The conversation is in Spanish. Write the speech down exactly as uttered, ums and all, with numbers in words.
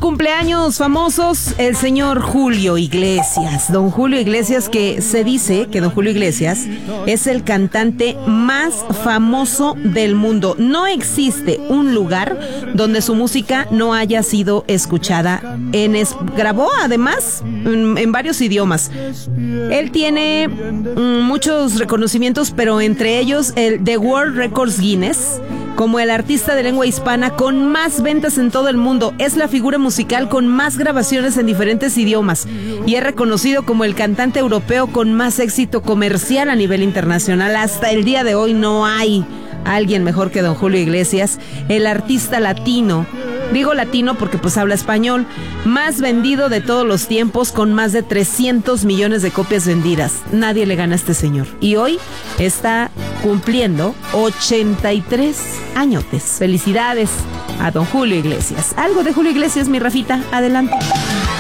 cumpleaños famosos, el señor Julio Iglesias. Don Julio Iglesias, que se dice que don Julio Iglesias es el cantante más famoso del mundo. No existe un lugar donde su música no haya sido escuchada. En es, grabó además en, en varios idiomas. Él tiene mm, muchos reconocimientos, pero entre ellos el The World Records Guinness, como el artista de lengua hispana con más ventas en todo el mundo. Es la figura musical con más grabaciones en diferentes idiomas y es reconocido como el cantante europeo con más éxito comercial a nivel internacional. Hasta el día de hoy no hay alguien mejor que don Julio Iglesias, el artista latino. Digo latino porque pues habla español, más vendido de todos los tiempos, con más de trescientos millones de copias vendidas. Nadie le gana a este señor. Y hoy está cumpliendo ochenta y tres añotes. Felicidades a don Julio Iglesias. Algo de Julio Iglesias, mi Rafita, adelante.